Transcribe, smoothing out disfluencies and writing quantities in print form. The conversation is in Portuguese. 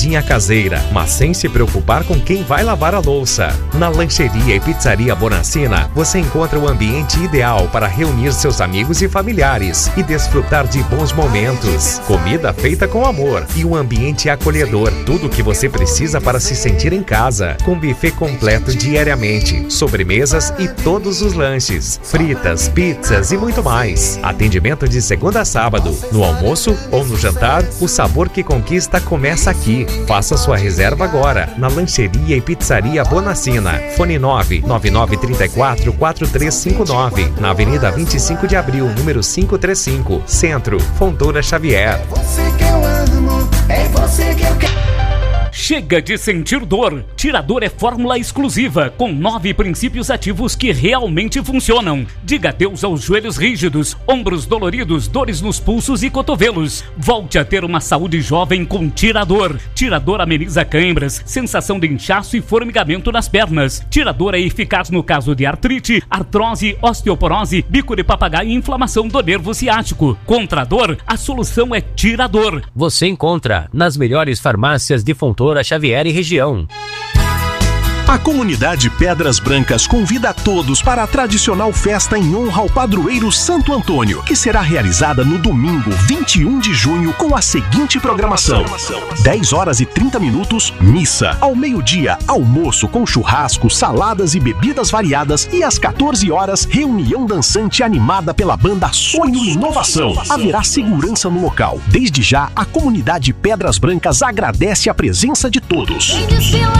comidinha caseira, mas sem se preocupar com quem vai lavar a louça. Na Lancheria e Pizzaria Bonacina, você encontra o ambiente ideal para reunir seus amigos e familiares e desfrutar de bons momentos. Comida feita com amor e um ambiente acolhedor. Tudo o que você precisa para se sentir em casa. Com buffet completo diariamente, sobremesas e todos os lanches, fritas, pizzas e muito mais. Atendimento de segunda a sábado. No almoço ou no jantar, o sabor que conquista começa aqui. Faça sua reserva agora na Lancheria e Pizzaria Bonacina. Fone 999344359, na Avenida 25 de Abril, número 535, Centro, Fontoura Xavier. É você que eu amo, é você que eu quero. Chega de sentir dor. Tirador é fórmula exclusiva, com 9 princípios ativos que realmente funcionam. Diga adeus aos joelhos rígidos, ombros doloridos, dores nos pulsos e cotovelos. Volte a ter uma saúde jovem com Tirador. Tirador ameniza cãibras, sensação de inchaço e formigamento nas pernas. Tirador é eficaz no caso de artrite, artrose, osteoporose, bico de papagaio e inflamação do nervo ciático. Contra a dor, a solução é Tirador. Você encontra nas melhores farmácias de Fontoura Xavier e região. A comunidade Pedras Brancas convida a todos para a tradicional festa em honra ao padroeiro Santo Antônio, que será realizada no domingo 21 de junho com a seguinte programação: 10 horas e 30 minutos, missa. Ao meio-dia, almoço com churrasco, saladas e bebidas variadas, e às 14 horas, reunião dançante animada pela banda Sonho e Inovação. Haverá segurança no local. Desde já, a comunidade Pedras Brancas agradece a presença de todos.